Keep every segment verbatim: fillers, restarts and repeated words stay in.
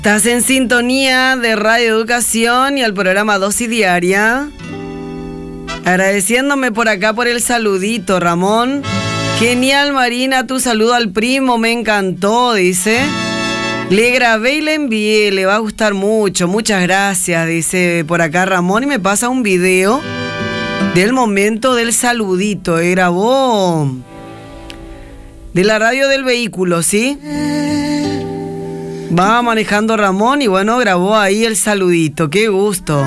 Estás en sintonía de Radio Educación y al programa Dosis Diaria. Agradeciéndome por acá por el saludito, Ramón. Genial, Marina, tu saludo al primo, me encantó, dice. Le grabé y le envié, le va a gustar mucho, muchas gracias, dice por acá Ramón. Y me pasa un video del momento del saludito, eh, grabó de la radio del vehículo, ¿sí? Va manejando Ramón y bueno, grabó ahí el saludito, qué gusto.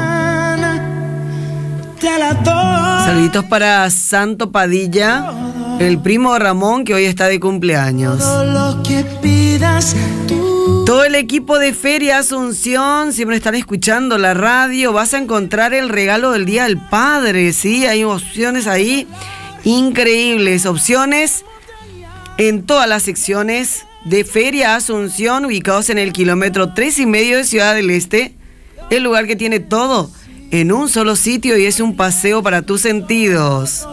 Saluditos para Santo Padilla, el primo de Ramón que hoy está de cumpleaños. Todo el equipo de Feria Asunción siempre están escuchando la radio. Vas a encontrar el regalo del Día del Padre, ¿sí? Hay opciones ahí increíbles, opciones en todas las secciones de Feria Asunción, ubicados en el kilómetro tres y medio de Ciudad del Este, el lugar que tiene todo en un solo sitio y es un paseo para tus sentidos.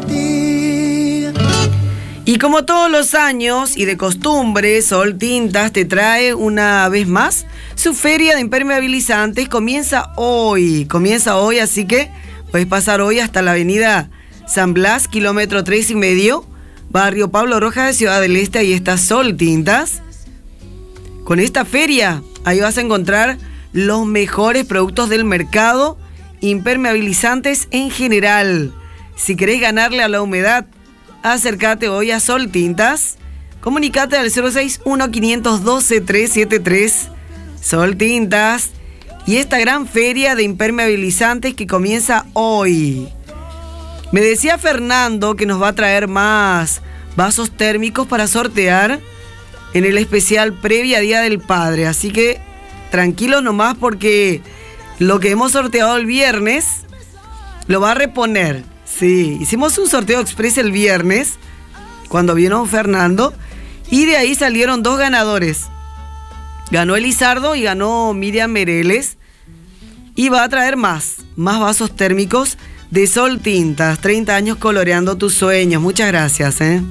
Y como todos los años y de costumbre, Sol Tintas te trae una vez más su feria de impermeabilizantes. Comienza hoy, comienza hoy, así que puedes pasar hoy hasta la avenida San Blas, kilómetro tres y medio, barrio Pablo Rojas de Ciudad del Este. Ahí está Sol Tintas. Con esta feria, ahí vas a encontrar los mejores productos del mercado, impermeabilizantes en general. Si querés ganarle a la humedad, acércate hoy a Sol Tintas. Comunicate al cero seis uno, cinco uno dos, tres siete tres. Sol Tintas. Y esta gran feria de impermeabilizantes que comienza hoy. Me decía Fernando que nos va a traer más vasos térmicos para sortear en el especial previa Día del Padre. Así que tranquilos nomás porque lo que hemos sorteado el viernes lo va a reponer. Sí, hicimos un sorteo express el viernes cuando vino Fernando y de ahí salieron dos ganadores. Ganó Elizardo y ganó Miriam Mereles. Y va a traer más, más vasos térmicos de Sol Tintas, treinta años coloreando tus sueños. Muchas gracias, ¿eh?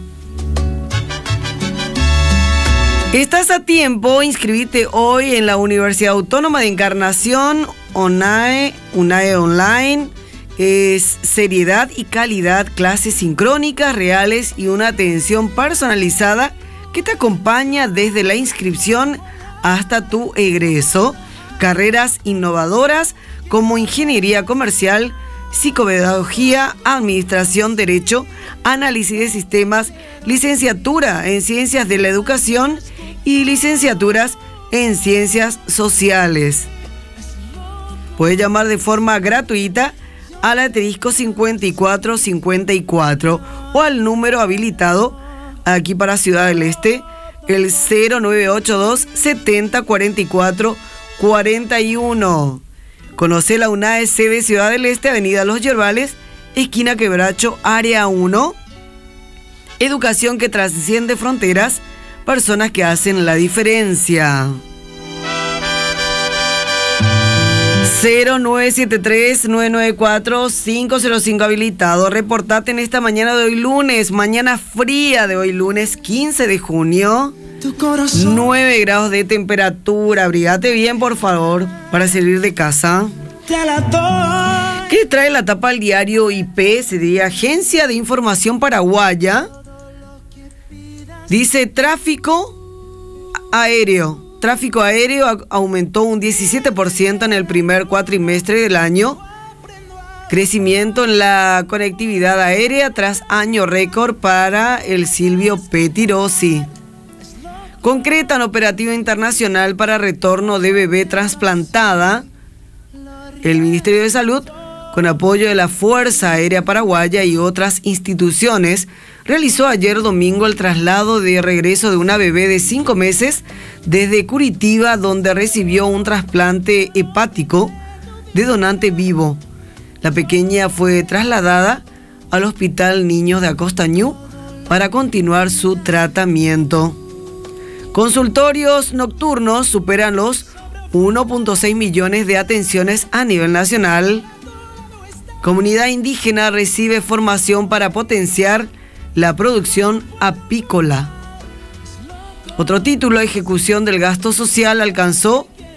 Estás a tiempo, inscribite hoy en la Universidad Autónoma de Encarnación, UNAE, UNAE Online. Es seriedad y calidad, clases sincrónicas, reales y una atención personalizada que te acompaña desde la inscripción hasta tu egreso. Carreras innovadoras como ingeniería comercial, psicopedagogía, administración, derecho, análisis de sistemas, licenciatura en ciencias de la educación y licenciaturas en ciencias sociales. Puedes llamar de forma gratuita al asterisco cincuenta y cuatro cincuenta y cuatro o al número habilitado aquí para Ciudad del Este, el cero nueve ocho dos, setenta, cuarenta y cuatro, cuarenta y uno. Conoce la UNAE sede Ciudad del Este, Avenida Los Yerbales, esquina Quebracho, área uno. Educación que trasciende fronteras, personas que hacen la diferencia. cero nueve siete tres, nueve nueve cuatro, cinco cero cinco habilitado. Reportate en esta mañana de hoy lunes, mañana fría de hoy lunes quince de junio. nueve grados de temperatura. Abrigate bien, por favor, para salir de casa. ¿Qué trae la tapa al diario I P? Se diría Agencia de Información Paraguaya. Dice tráfico aéreo. Tráfico aéreo aumentó un diecisiete por ciento en el primer cuatrimestre del año. Crecimiento en la conectividad aérea tras año récord para el Silvio Petirosi. Concretan operativo internacional para retorno de bebé trasplantada. El Ministerio de Salud, con apoyo de la Fuerza Aérea Paraguaya y otras instituciones, realizó ayer domingo el traslado de regreso de una bebé de cinco meses desde Curitiba, donde recibió un trasplante hepático de donante vivo. La pequeña fue trasladada al Hospital Niños de Acostañú para continuar su tratamiento. Consultorios nocturnos superan los uno punto seis millones de atenciones a nivel nacional. Comunidad indígena recibe formación para potenciar la producción apícola. Otro título, ejecución del gasto social, alcanzó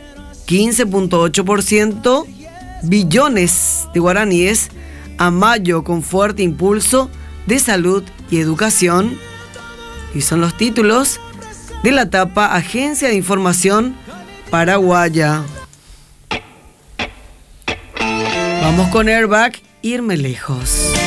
quince punto ocho por ciento, billones de guaraníes a mayo con fuerte impulso de salud y educación. Y son los títulos de la tapa Agencia de Información Paraguaya. Vamos con Airbag, Irme Lejos.